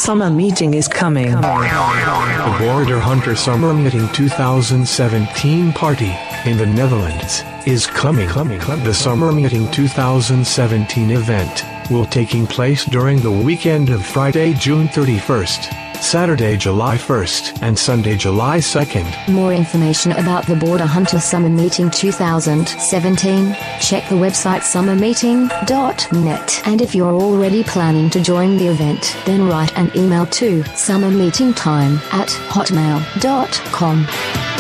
summer meeting is coming. The Border Hunter Summer Meeting 2017 party in the Netherlands is coming. The Summer Meeting 2017 event will taking place during the weekend of Friday, June 31st. Saturday, July 1st, and Sunday, July 2nd. More information about the Border Hunter Summer Meeting 2017, check the website summermeeting.net. And if you're already planning to join the event, then write an email to summermeetingtime@hotmail.com.